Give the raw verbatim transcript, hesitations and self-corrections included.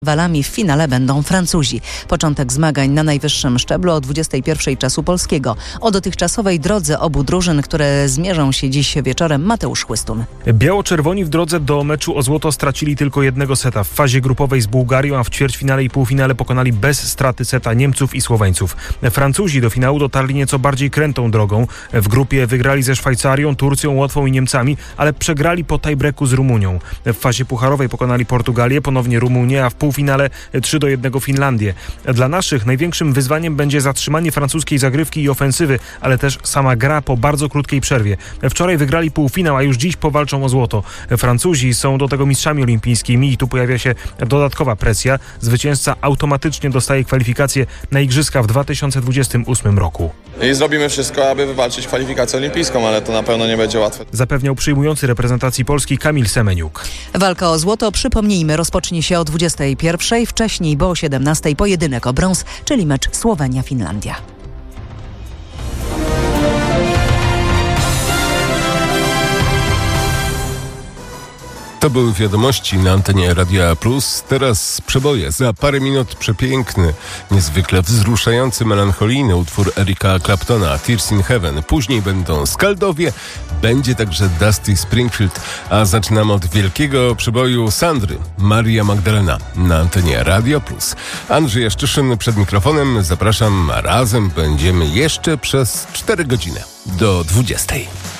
Walami w finale będą Francuzi. Początek zmagań na najwyższym szczeblu o dwudziestej pierwszej czasu polskiego. O dotychczasowej drodze obu drużyn, które zmierzą się dziś wieczorem, Mateusz Chłystun. Biało-czerwoni w drodze do meczu o złoto stracili tylko jednego seta w fazie grupowej z Bułgarią, a w ćwierćfinale i półfinale pokonali bez straty seta Niemców i Słoweńców. Francuzi do finału dotarli nieco bardziej krętą drogą. W grupie wygrali ze Szwajcarią, Turcją, Łotwą i Niemcami, ale przegrali po tiebreaku z Rumunią. W fazie pucharowej pokonali Portugalię, ponownie Rumunię, a w półfinale trzy do jednego Finlandię. Dla naszych największym wyzwaniem będzie zatrzymanie francuskiej zagrywki i ofensywy, ale też sama gra po bardzo krótkiej przerwie. Wczoraj wygrali półfinał, a już dziś powalczą o złoto. Francuzi są do tego mistrzami olimpijskimi i tu pojawia się dodatkowa presja. Zwycięzca automatycznie dostaje kwalifikacje na Igrzyska w dwa tysiące dwudziestym ósmym roku. I zrobimy wszystko, aby wywalczyć kwalifikację olimpijską, ale to na pewno nie będzie łatwe. Zapewniał przyjmujący reprezentacji Polski Kamil Semeniuk. Walka o złoto, przypomnijmy, rozpocznie się o dwudziestej pierwszej, wcześniej, bo o siedemnastej pojedynek o brąz, czyli mecz Słowenia-Finlandia. To były wiadomości na antenie Radia Plus. Teraz przeboje. Za parę minut przepiękny, niezwykle wzruszający, melancholijny utwór Erika Claptona, Tears in Heaven. Później będą Skaldowie, będzie także Dusty Springfield, a zaczynamy od wielkiego przeboju Sandry, Maria Magdalena na antenie Radia Plus. Andrzej Jaszczyszyn przed mikrofonem. Zapraszam, a razem będziemy jeszcze przez cztery godziny do dwudziestej.